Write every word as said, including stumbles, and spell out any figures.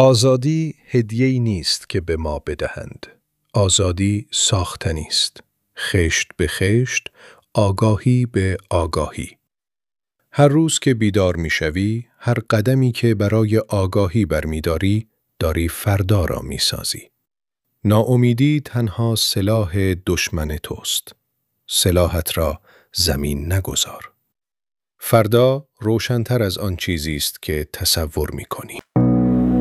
آزادی هدیه‌ای نیست که به ما بدهند. آزادی ساختنی است. خشت به خشت، آگاهی به آگاهی. هر روز که بیدار می‌شوی، هر قدمی که برای آگاهی برمی‌داری، داری فردا را می‌سازی. ناامیدی تنها سلاح دشمن توست. سلاحت را زمین نگذار. فردا روشن‌تر از آن چیزی است که تصور می‌کنی.